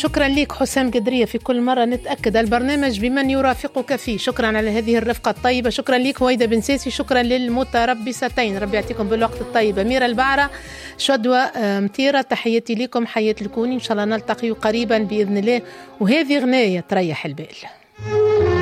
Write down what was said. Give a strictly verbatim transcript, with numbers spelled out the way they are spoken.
شكرا لك حسام قدرية، في كل مرة نتأكد البرنامج بمن يرافقك فيه. شكرا على هذه الرفقة الطيبة. شكرا لك هويدا بن ساسي. شكرا للمتربصتين، ربي يعطيكم بالوقت الطيب. أميرة البعرة، شدوى مطيرة، تحياتي لكم، حياة الكوني، إن شاء الله نلتقي قريبا بإذن الله. وهذه غناية تريح البال.